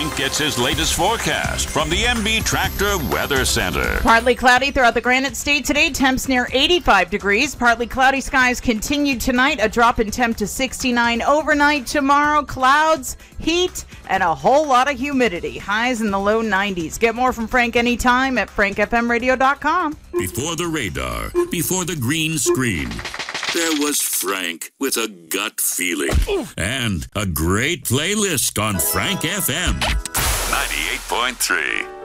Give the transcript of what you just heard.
Frank gets his latest forecast from the MB Tractor Weather Center. Partly cloudy throughout the Granite State today. Temps near 85 degrees. Partly cloudy skies continue tonight. A drop in temp to 69 overnight. Tomorrow, clouds, heat, and a whole lot of humidity. Highs in the low 90s. Get more from Frank anytime at frankfmradio.com. Before the radar, before the green screen, there was Frank with a gut feeling and a great playlist on Frank FM 98.3.